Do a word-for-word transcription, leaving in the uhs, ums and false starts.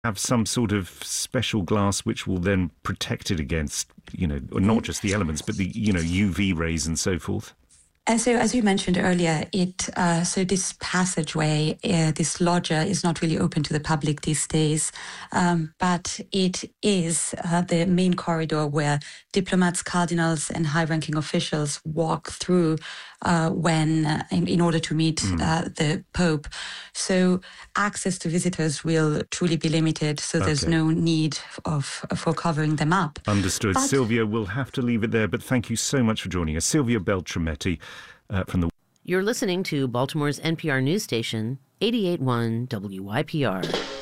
have some sort of special glass which will then protect it against, you know, not just the elements, but the, you know, U V rays and so forth? And so, as you mentioned earlier, it uh, so this passageway, uh, this loggia, is not really open to the public these days, um, but it is uh, the main corridor where diplomats, cardinals, and high-ranking officials walk through uh, when uh, in, in order to meet Mm. uh, the Pope. So, access to visitors will truly be limited. So, there's Okay. no need of for covering them up. Understood. But- Sylvia, we'll have to leave it there, but thank you so much for joining us. Sylvia Beltrametti uh, from the... You're listening to Baltimore's N P R news station, eighty-eight point one W Y P R.